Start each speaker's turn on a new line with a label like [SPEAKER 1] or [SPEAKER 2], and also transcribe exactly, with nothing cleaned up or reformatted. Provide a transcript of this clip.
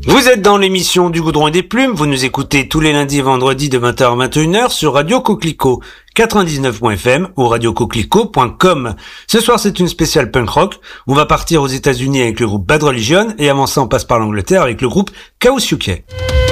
[SPEAKER 1] Vous êtes dans l'émission du Goudron et des Plumes, vous nous écoutez tous les lundis et vendredis de vingt heures à vingt et une heures sur Radio Coquelicot quatre-vingt-dix-neuf point f m ou radio coquelicot point com. Ce soir c'est une spéciale punk rock, on va partir aux États-Unis avec le groupe Bad Religion et avant ça on passe par l'Angleterre avec le groupe Chaos U K.